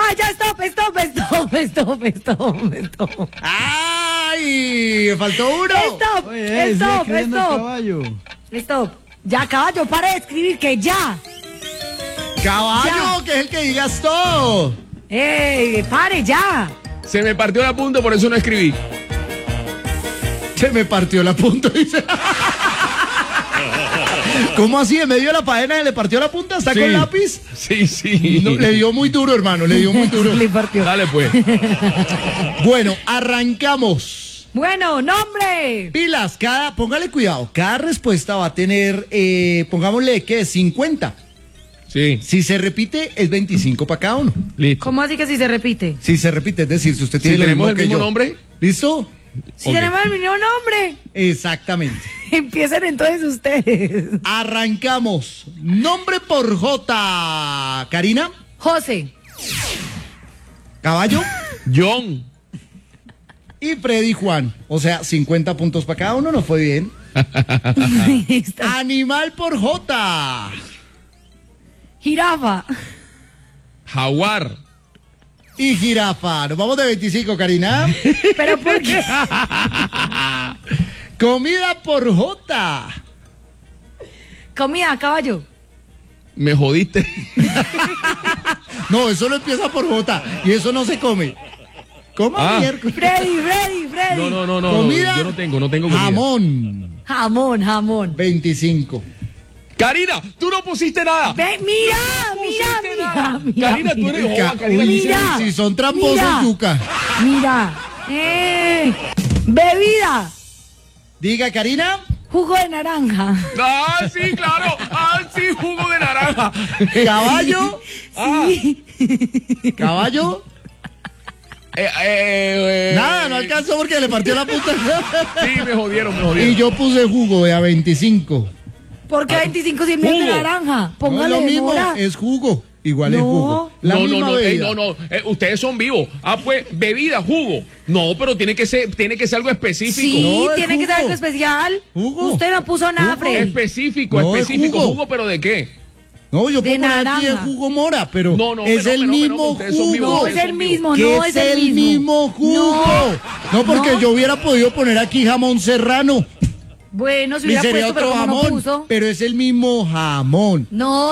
ya, stop. ¡Ay! Faltó uno. Stop. Ya, caballo, pare de escribir que ya. Caballo, Ya. que es el que diga stop. Pare ya. Se me partió la punta, por eso no escribí. Se me partió la punta, dice. ¿Cómo así? ¿En medio de la faena le partió la punta? ¿Está con lápiz? Sí. No, le dio muy duro, hermano, le dio muy duro. Le partió. Dale, pues. Bueno, arrancamos. Bueno, nombre. Pilas, póngale cuidado, cada respuesta va a tener, pongámosle, ¿qué? 50. Sí, Si se repite, es 25 para cada uno. listo. ¿Cómo así que si se repite? Si se repite, es decir, si usted tiene Si lo tenemos mismo el que mismo yo. nombre. ¿Listo? Si Ok. tenemos el mismo nombre. Exactamente. Empiecen entonces ustedes. Arrancamos. Nombre por J. Karina. José. Caballo. John. Y Freddy Juan. O sea, 50 puntos para cada uno, no fue bien. Animal por J. Jirafa. Jaguar. Y jirafa. Nos vamos de 25, Karina. ¿Pero por qué? Comida por J. Comida, caballo. Me jodiste. No, eso no empieza por J. Y eso no se come. ¿Cómo miércoles? Freddy. No. Comida. Yo no tengo comida. Jamón. Jamón. 25. Karina, tú no pusiste nada. Ve, mira. Karina, tú eres Ca- Karina, Uy, Mira. si son tramposos, Mira. yuca. Mira. Bebida. Diga, Karina. Jugo de naranja. Ah, sí, claro. Ah, sí, jugo de naranja. Caballo. Sí. Caballo. Nada, no alcanzó porque le partió la punta. Sí, me jodieron. Y yo puse jugo a 25. ¿Por qué 25 si es de Jugo. naranja? No Póngale es lo mismo, mora. es jugo. Igual es No. jugo. La misma No, bebida. ustedes son vivos. Ah, pues, bebida, jugo. No, pero tiene que ser algo específico. Sí, No, es tiene que ser jugo. algo especial. Jugo. Usted no puso nada, Jugo. Freddy. Específico, No, es específico. jugo. Jugo, pero ¿de qué? No, yo De puedo poner aquí el naranja. jugo mora, pero No, es el mismo ustedes son vivos, No jugo. es ustedes el son mismo, Que no es el mismo. jugo. No, porque No. yo hubiera podido poner aquí jamón serrano. Bueno, si Y hubiera sería puesto, pero otro como no jamón. puso. Pero es el mismo jamón. No,